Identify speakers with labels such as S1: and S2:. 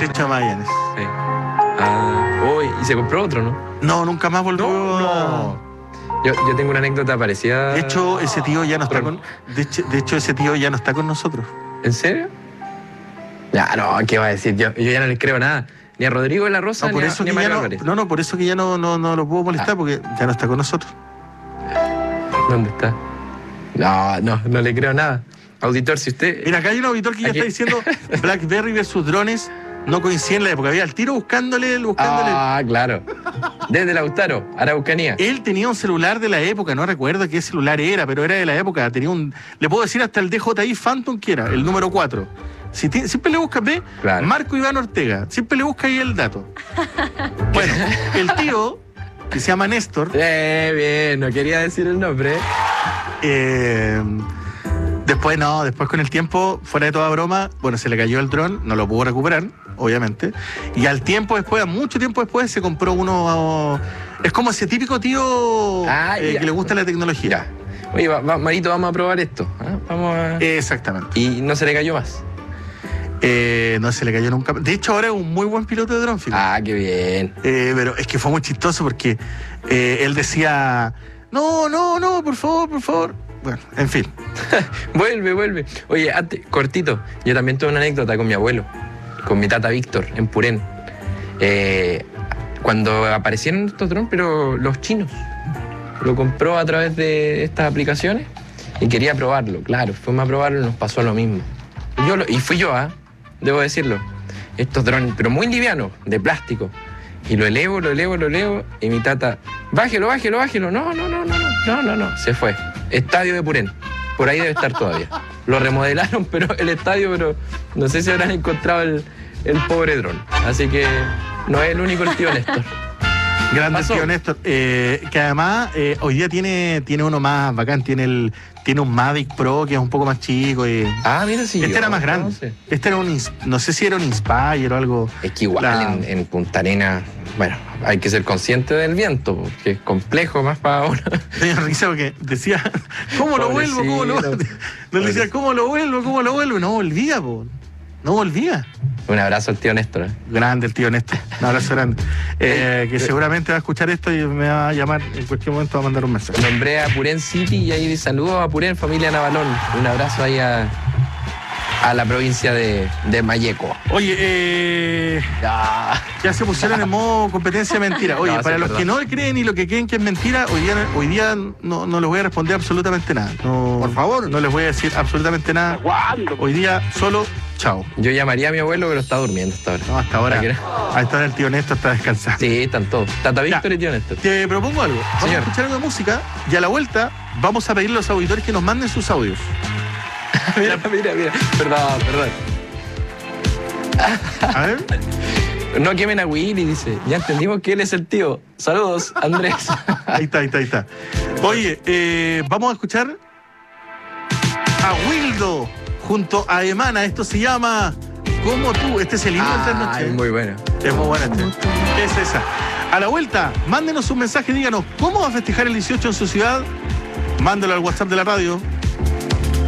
S1: estrecho de Magallanes.
S2: Sí. Y se compró otro, ¿no?
S1: No, nunca más volvió.
S2: No. Yo tengo una anécdota parecida.
S1: De hecho, ese tío ya no está con. De hecho, ese tío ya no está con nosotros.
S2: ¿En serio? Ya, no, ¿qué va a decir? Yo ya no les creo nada. Ni a Rodrigo de la Rosa,
S1: por
S2: ni
S1: eso
S2: a Mario Álvarez.
S1: No, por eso que ya no lo puedo molestar, porque ya no está con nosotros.
S2: ¿Dónde está? No le creo nada. Auditor, si usted...
S1: Mira, acá hay un auditor que ya está diciendo BlackBerry versus drones no coinciden en la época. Había el tiro buscándole.
S2: Claro. Desde Lautaro, Araucanía.
S1: Él tenía un celular de la época, no recuerdo qué celular era, pero era de la época. Tenía le puedo decir hasta el DJI Phantom que era, el número 4. Siempre le buscas, ¿ve?
S2: Claro.
S1: Marco Iván Ortega. Siempre le buscas ahí el dato. Bueno, el tío, que se llama Néstor.
S2: Bien, no quería decir el nombre.
S1: Después con el tiempo, fuera de toda broma, bueno, se le cayó el dron, no lo pudo recuperar, obviamente. Y a mucho tiempo después, se compró uno. Es como ese típico tío que le gusta la tecnología.
S2: Ya. Oye, Marito, vamos a probar esto. Vamos a...
S1: Exactamente.
S2: Y no se le cayó más.
S1: No se le cayó nunca. De hecho, ahora es un muy buen piloto de dron, fíjate.
S2: Qué bien.
S1: Pero es que fue muy chistoso porque él decía, no, por favor. Bueno, en fin.
S2: Vuelve. Oye, cortito, yo también tuve una anécdota con mi abuelo, con mi tata Víctor, en Purén. Cuando aparecieron estos drones, pero los chinos, lo compró a través de estas aplicaciones y quería probarlo. Claro, fuimos a probarlo y nos pasó lo mismo. Y fui yo, debo decirlo. Estos drones, pero muy livianos, de plástico. Y lo elevo, y mi tata, bájelo. No. Se fue. Estadio de Purén. Por ahí debe estar todavía. Lo remodelaron, pero el estadio, no sé si habrán encontrado el pobre dron. Así que no es el único el tío Néstor.
S1: Grande el tío Néstor. Que además hoy día tiene uno más bacán. Tiene un Mavic Pro que es un poco más chico.
S2: Mira, sí.
S1: Este era más grande.
S2: No sé.
S1: Este era no sé si era un Inspire o algo.
S2: Es que igual en Punta Arenas, bueno, hay que ser consciente del viento, que es complejo más para uno.
S1: Tenía risa porque decía, ¿cómo lo vuelvo? Nos decía, ¿cómo lo vuelvo? Y no volvía, no volvía.
S2: Un abrazo al tío Néstor.
S1: Grande el tío Néstor. Un abrazo grande. Que seguramente va a escuchar esto y me va a llamar en cualquier momento, va a mandar un mensaje.
S2: Nombré a Purén City y ahí saludos a Purén, familia Navalón. Un abrazo ahí a la provincia de Malleco.
S1: Oye, ya se pusieron en modo competencia mentira. Oye, para los que no creen y lo que creen que es mentira, hoy día no les voy a responder absolutamente nada. No, por favor, no les voy a decir absolutamente nada. Hoy día solo chao.
S2: Yo llamaría a mi abuelo, pero está durmiendo hasta ahora.
S1: No, hasta ahora. A esta hora el tío Néstor está descansando.
S2: Sí, están todos. Tata Víctor y tío Néstor.
S1: Te propongo algo. Vamos a escuchar algo de música y a la vuelta vamos a pedir a los auditores que nos manden sus audios.
S2: Mira. Perdón.
S1: A ver.
S2: No quemen a Willy, dice. Ya entendimos que él es el tío. Saludos, Andrés.
S1: Ahí está. Oye, vamos a escuchar a Wildo junto a Emana. Esto se llama Como Tú. Este es el himno de Tres Noches.
S2: Es muy bueno.
S1: Es muy buena Es esa. A la vuelta, mándenos un mensaje, díganos cómo va a festejar el 18 en su ciudad. Mándalo al WhatsApp de la radio.